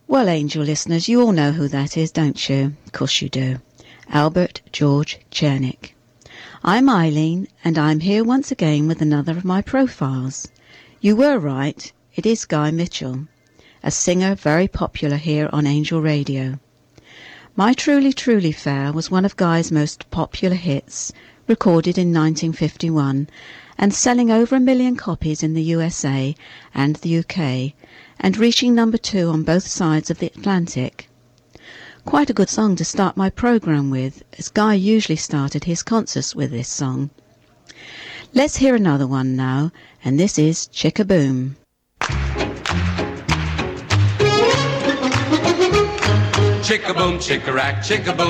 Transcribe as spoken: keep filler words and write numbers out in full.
Well, Angel listeners, you all know who that is, don't you? Of course you do. Albert George Chernick. I'm Eileen, and I'm here once again with another of my profiles. You were right, it is Guy Mitchell, a singer very popular here on Angel Radio. My Truly Truly Fair was one of Guy's most popular hits, recorded in nineteen fifty-one, and selling over a million copies in the U S A and the U K, and reaching number two on both sides of the Atlantic. Quite a good song to start my programme with, as Guy usually started his concerts with this song. Let's hear another one now, and this is Chick-a-Boom. Chick-a-boom, chick-a-rack, chick-a-boom.